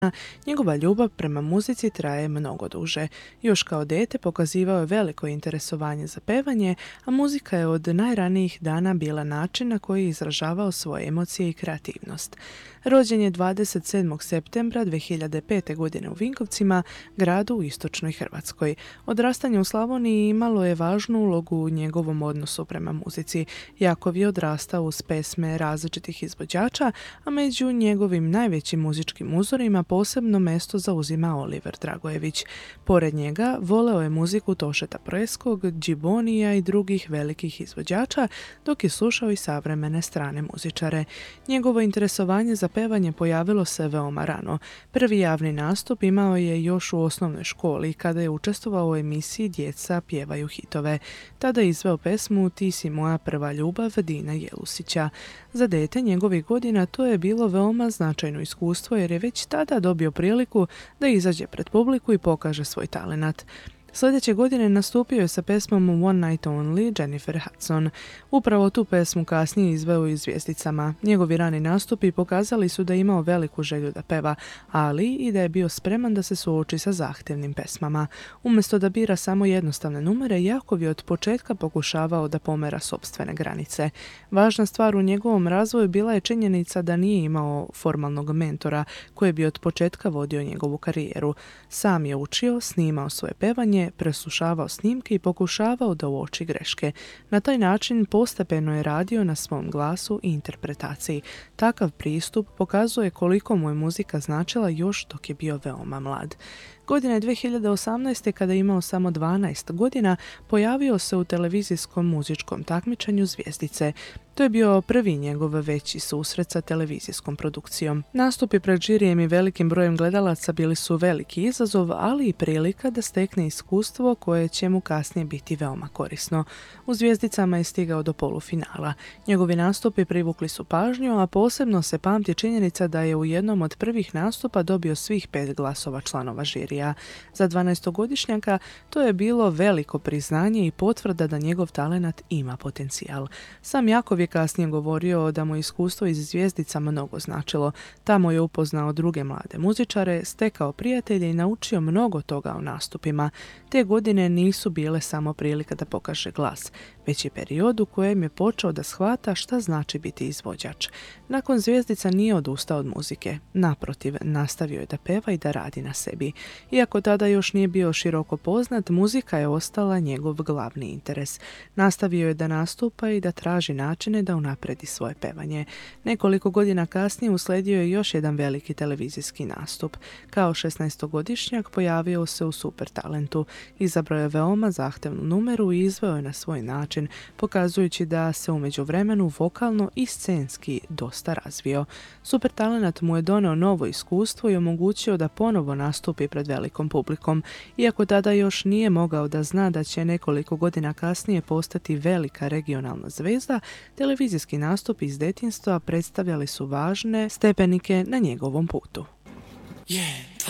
Njegova ljubav prema muzici traje mnogo duže. Još kao dete pokazivao je veliko interesovanje za pevanje, a muzika je od najranijih dana bila način na koji je izražavao svoje emocije i kreativnost. Rođen je 27. septembra 2005. godine u Vinkovcima, gradu u istočnoj Hrvatskoj. Odrastanje u Slavoniji imalo je važnu ulogu u njegovom odnosu prema muzici. Jakov je odrastao uz pesme različitih izvođača, a među njegovim najvećim muzičkim uzorima posebno mesto zauzima Oliver Dragojević. Pored njega voleo je muziku Tošeta Proeskog, Džibonija i drugih velikih izvođača, dok je slušao i savremene strane muzičare. Njegovo interesovanje za pevanje pojavilo se veoma rano. Prvi javni nastup imao je još u osnovnoj školi, kada je učestvovao u emisiji Djeca pjevaju hitove. Tada je izveo pesmu Ti si moja prva ljubav Dina Jelusića. Za dete njegovih godina to je bilo veoma značajno iskustvo, jer je već tada dobio priliku da izađe pred publiku i pokaže svoj talenat. Sljedeće godine nastupio je sa pesmom One Night Only Jennifer Hudson. Upravo tu pesmu kasnije izveo i Zvijezdicama. Njegovi rani nastupi pokazali su da je imao veliku želju da peva, ali i da je bio spreman da se suoči sa zahtjevnim pesmama. Umjesto da bira samo jednostavne numere, Jakov je od početka pokušavao da pomera sopstvene granice. Važna stvar u njegovom razvoju bila je činjenica da nije imao formalnog mentora koji bi od početka vodio njegovu karijeru. Sam je učio, snimao svoje pevanje, preslušavao snimke i pokušavao da uoči greške. Na taj način postepeno je radio na svom glasu i interpretaciji. Takav pristup pokazuje koliko mu je muzika značila još dok je bio veoma mlad. Godine 2018. kada je imao samo 12 godina, pojavio se u televizijskom muzičkom takmičenju Zvijezdice. To je bio prvi njegov veći susret sa televizijskom produkcijom. Nastupi pred žirijem i velikim brojem gledalaca bili su veliki izazov, ali i prilika da stekne iskustvo koje će mu kasnije biti veoma korisno. U Zvijezdicama je stigao do polufinala. Njegovi nastupi privukli su pažnju, a posebno se pamti činjenica da je u jednom od prvih nastupa dobio svih 5 glasova članova žirija. Za 12-godišnjaka to je bilo veliko priznanje i potvrda da njegov talenat ima potencijal. Sam Jakov je kasnije govorio da mu iskustvo iz Zvijezdica mnogo značilo. Tamo je upoznao druge mlade muzičare, stekao prijatelje i naučio mnogo toga o nastupima. Te godine nisu bile samo prilika da pokaže glas, već i period u kojem je počeo da shvata šta znači biti izvođač. Nakon Zvijezdica nije odustao od muzike. Naprotiv, nastavio je da peva i da radi na sebi. Iako tada još nije bio široko poznat, muzika je ostala njegov glavni interes. Nastavio je da nastupa i da traži načine da unapredi svoje pevanje. Nekoliko godina kasnije uslijedio je još jedan veliki televizijski nastup. Kao 16-godišnjak pojavio se u Super talentu. Izabrao je veoma zahtevnu numeru i izveo je na svoj način, pokazujući da se u međuvremenu vokalno i scenski dosta razvio. Super talent mu je doneo novo iskustvo i omogućio da ponovo nastupi pred velikom publikom. Iako tada još nije mogao da zna da će nekoliko godina kasnije postati velika regionalna zvezda, televizijski nastup iz djetinjstva predstavljali su važne stepenike na njegovom putu.